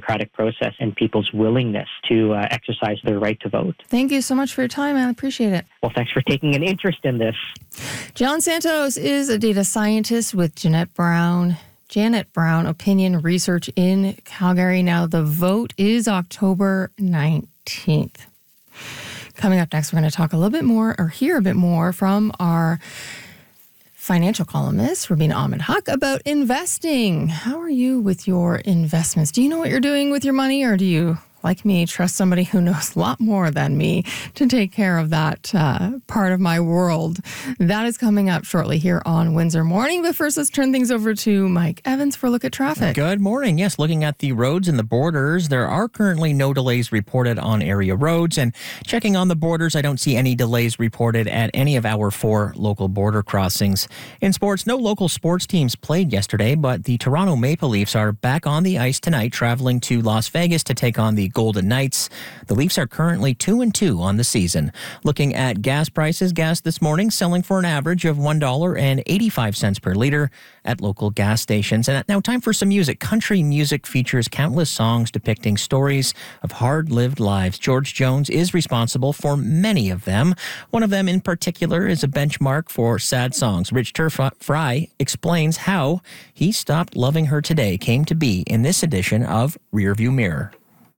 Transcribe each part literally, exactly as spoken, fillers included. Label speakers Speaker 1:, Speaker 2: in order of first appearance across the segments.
Speaker 1: democratic process and people's willingness to uh, exercise their right to vote.
Speaker 2: Thank you so much for your time. I appreciate it.
Speaker 1: Well, thanks for taking an interest in this.
Speaker 2: John Santos is a data scientist with Janet Brown. Janet Brown Opinion Research in Calgary. Now, the vote is October nineteenth. Coming up next, we're going to talk a little bit more or hear a bit more from our financial columnist, Rubina Ahmed-Haq, about investing. How are you with your investments? Do you know what you're doing with your money, or do you, like me, trust somebody who knows a lot more than me to take care of that uh, part of my world? That is coming up shortly here on Windsor Morning. But first, let's turn things over to Mike Evans for a look at traffic.
Speaker 3: Good morning. Yes, looking at the roads and the borders, there are currently no delays reported on area roads. And checking on the borders, I don't see any delays reported at any of our four local border crossings. In sports, no local sports teams played yesterday, but the Toronto Maple Leafs are back on the ice tonight, traveling to Las Vegas to take on the Golden Knights. The Leafs are currently two and two on the season. Looking at gas prices, gas this morning selling for an average of one dollar and eighty-five cents per liter at local gas stations. And now time for some music. Country music features countless songs depicting stories of hard-lived lives. George Jones is responsible for many of them. One of them in particular is a benchmark for sad songs. Rich Fry explains how He Stopped Loving Her Today came to be in this edition of Rearview Mirror.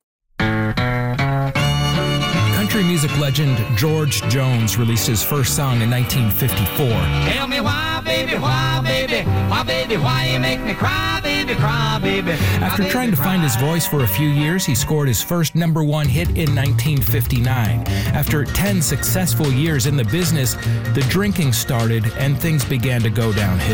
Speaker 4: Country music legend George Jones released his first song in nineteen fifty-four.
Speaker 5: Tell me why, baby, why, baby, why, baby, why you make me cry, baby, cry, baby.
Speaker 4: After trying to find his voice for a few years, he scored his first number one hit in nineteen fifty-nine. After ten successful years in the business, the drinking started and things began to go downhill.